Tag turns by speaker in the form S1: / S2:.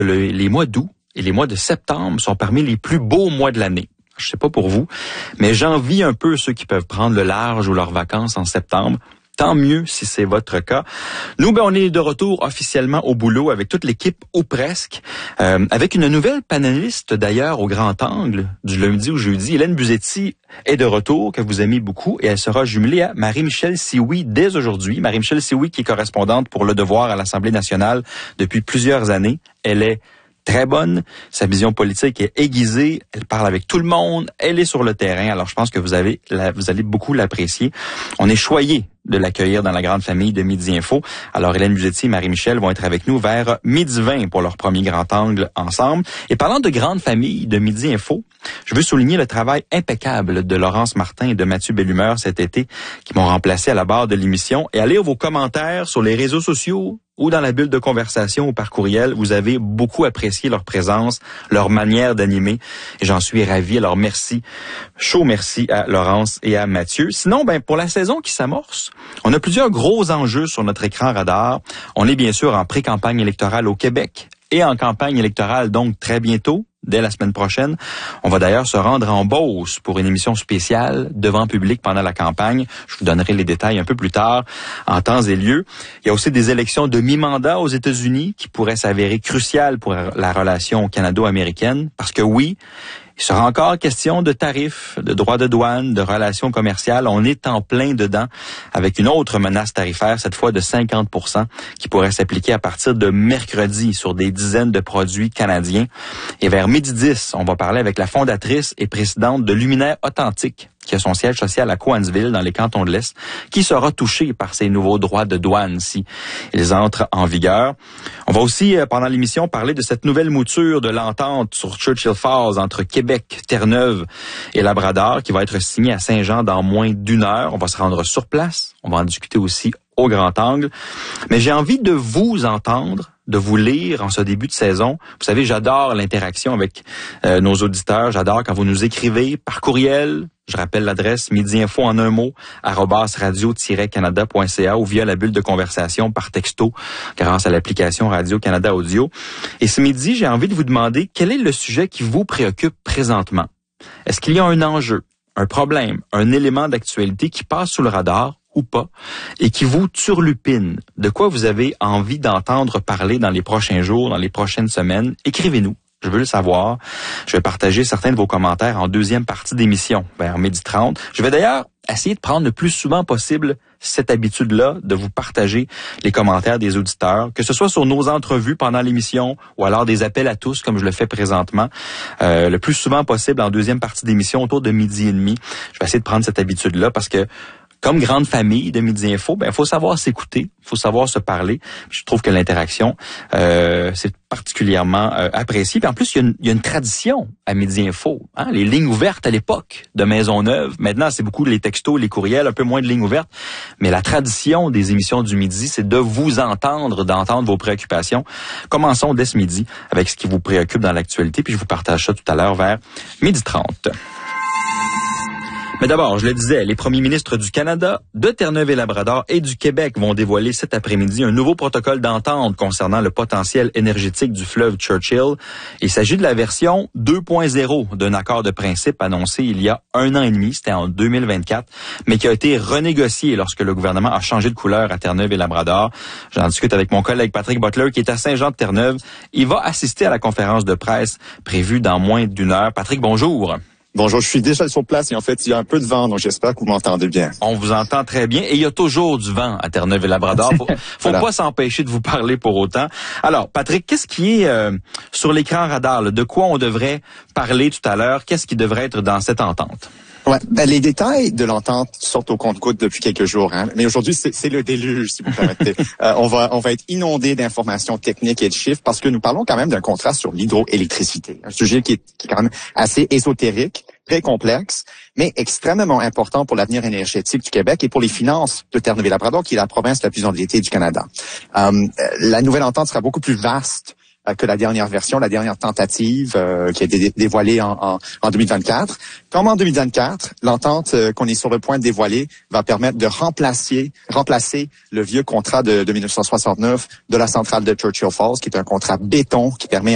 S1: Les mois d'août et les mois de septembre sont parmi les plus beaux mois de l'année. Je sais pas pour vous, mais j'envie un peu ceux qui peuvent prendre le large ou leurs vacances en septembre. Tant mieux si c'est votre cas. Nous, on est de retour officiellement au boulot avec toute l'équipe ou presque, avec une nouvelle panéliste d'ailleurs au grand angle du lundi au jeudi. Hélène Buzetti est de retour, que vous aimez beaucoup, et elle sera jumelée à Marie-Michèle Sioui dès aujourd'hui. Marie-Michèle Sioui qui est correspondante pour Le Devoir à l'Assemblée nationale depuis plusieurs années. Elle est très bonne, sa vision politique est aiguisée, elle parle avec tout le monde, elle est sur le terrain, alors je pense que vous allez beaucoup l'apprécier. On est choyés de l'accueillir dans la grande famille de Midi Info. Alors Hélène Buzetti et Marie-Michèle vont être avec nous vers 12h20 pour leur premier grand angle ensemble. Et parlant de grande famille de Midi Info, je veux souligner le travail impeccable de Laurence Martin et de Mathieu Bellumeur cet été qui m'ont remplacé à la barre de l'émission. Et à lire vos commentaires sur les réseaux sociaux ou dans la bulle de conversation ou par courriel, vous avez beaucoup apprécié leur présence, leur manière d'animer. Et j'en suis ravi. Alors merci, chaud merci à Laurence et à Mathieu. Sinon, pour la saison qui s'amorce, on a plusieurs gros enjeux sur notre écran radar. On est bien sûr en pré-campagne électorale au Québec et en campagne électorale donc très bientôt, dès la semaine prochaine. On va d'ailleurs se rendre en Beauce pour une émission spéciale devant public pendant la campagne. Je vous donnerai les détails un peu plus tard, en temps et lieu. Il y a aussi des élections de mi-mandat aux États-Unis qui pourraient s'avérer cruciales pour la relation canado-américaine. Parce que oui, il sera encore question de tarifs, de droits de douane, de relations commerciales. On est en plein dedans avec une autre menace tarifaire, cette fois de 50%, qui pourrait s'appliquer à partir de mercredi sur des dizaines de produits canadiens. Et vers 12h10, on va parler avec la fondatrice et présidente de Luminaire Authentique, qui a son siège social à Cowansville, dans les cantons de l'Est, qui sera touché par ces nouveaux droits de douane si ils entrent en vigueur. On va aussi, pendant l'émission, parler de cette nouvelle mouture de l'entente sur Churchill Falls entre Québec, Terre-Neuve et Labrador, qui va être signée à Saint-Jean dans moins d'1 heure. On va se rendre sur place. On va en discuter aussi au grand angle. Mais j'ai envie de vous entendre, de vous lire en ce début de saison. Vous savez, j'adore l'interaction avec nos auditeurs. J'adore quand vous nous écrivez par courriel. Je rappelle l'adresse midiinfo en un mot @radio-canada.ca ou via la bulle de conversation par texto grâce à l'application Radio-Canada Audio. Et ce midi, j'ai envie de vous demander quel est le sujet qui vous préoccupe présentement. Est-ce qu'il y a un enjeu, un problème, un élément d'actualité qui passe sous le radar ou pas, et qui vous turlupine? De quoi vous avez envie d'entendre parler dans les prochains jours, dans les prochaines semaines? Écrivez-nous. Je veux le savoir. Je vais partager certains de vos commentaires en deuxième partie d'émission, vers 12h30. Je vais d'ailleurs essayer de prendre le plus souvent possible cette habitude-là de vous partager les commentaires des auditeurs, que ce soit sur nos entrevues pendant l'émission ou alors des appels à tous, comme je le fais présentement, le plus souvent possible en deuxième partie d'émission, autour de 12h30. Je vais essayer de prendre cette habitude-là parce que comme grande famille de Midi Info, il faut savoir s'écouter, il faut savoir se parler. Je trouve que l'interaction, c'est particulièrement apprécié. Puis en plus, il y a une tradition à Midi Info. Hein? Les lignes ouvertes à l'époque de Maisonneuve. Maintenant, c'est beaucoup les textos, les courriels, un peu moins de lignes ouvertes. Mais la tradition des émissions du midi, c'est de vous entendre, d'entendre vos préoccupations. Commençons dès ce midi avec ce qui vous préoccupe dans l'actualité. Puis je vous partage ça tout à l'heure vers 12h30. Mais d'abord, je le disais, les premiers ministres du Canada, de Terre-Neuve et Labrador et du Québec vont dévoiler cet après-midi un nouveau protocole d'entente concernant le potentiel énergétique du fleuve Churchill. Il s'agit de la version 2.0 d'un accord de principe annoncé il y a 1 an et demi, c'était en 2024, mais qui a été renégocié lorsque le gouvernement a changé de couleur à Terre-Neuve et Labrador. J'en discute avec mon collègue Patrick Butler qui est à Saint-Jean-de-Terre-Neuve. Il va assister à la conférence de presse prévue dans moins d'1 heure. Patrick, bonjour.
S2: Bonjour, je suis déjà sur place et en fait, il y a un peu de vent, donc j'espère que vous m'entendez bien.
S1: On vous entend très bien et il y a toujours du vent à Terre-Neuve et Labrador. Faut pas s'empêcher de vous parler pour autant. Alors, Patrick, qu'est-ce qui est sur l'écran radar? De quoi on devrait parler tout à l'heure? Qu'est-ce qui devrait être dans cette entente?
S2: Ouais, les détails de l'entente sortent au compte-gouttes depuis quelques jours, hein. Mais aujourd'hui, c'est le déluge, si vous permettez. On va être inondé d'informations techniques et de chiffres parce que nous parlons quand même d'un contrat sur l'hydroélectricité, un sujet qui est quand même assez ésotérique, très complexe, mais extrêmement important pour l'avenir énergétique du Québec et pour les finances de Terre-Neuve et Labrador, qui est la province la plus endettée du Canada. La nouvelle entente sera beaucoup plus vaste que la dernière version, la dernière tentative qui a été dévoilée en 2024. Comme en 2024, l'entente qu'on est sur le point de dévoiler va permettre de remplacer le vieux contrat de 1969 de la centrale de Churchill Falls, qui est un contrat béton qui permet